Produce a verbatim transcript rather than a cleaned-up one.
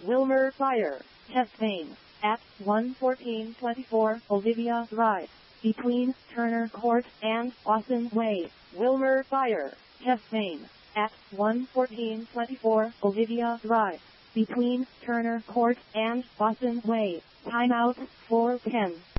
Wilmer Fire, Chastain, at one fourteen twenty-four Olivia Drive, between Turner Court and Austin Way. Wilmer Fire, Chastain, at one fourteen twenty-four Olivia Drive, between Turner Court and Austin Way. Timeout, four ten.